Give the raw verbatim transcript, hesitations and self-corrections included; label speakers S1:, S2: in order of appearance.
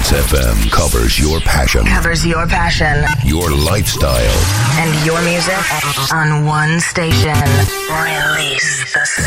S1: Dance F M covers your passion.
S2: Covers your passion.
S1: Your lifestyle.
S2: And your music on one station. Release the